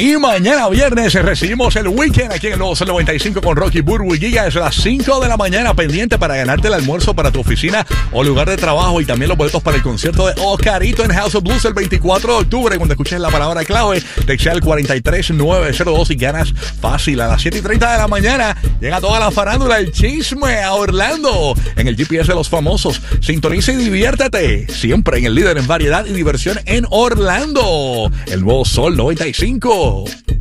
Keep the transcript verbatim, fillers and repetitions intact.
Y mañana viernes recibimos el weekend aquí en el Nuevo Sol noventa y cinco con Rocky Burbu y Giga. Es a las cinco de la mañana, pendiente para ganarte el almuerzo para tu oficina o lugar de trabajo, y también los boletos para el concierto de Oscarito en House of Blues el veinticuatro de octubre. Cuando escuches la palabra clave, textea el cuatro tres nueve cero dos y ganas fácil. A las siete y treinta de la mañana llega toda la farándula, el chisme a Orlando en el G P S de los famosos. Sintoniza y diviértete siempre en el líder en variedad y diversión en Orlando, el Nuevo Sol noventa y cinco.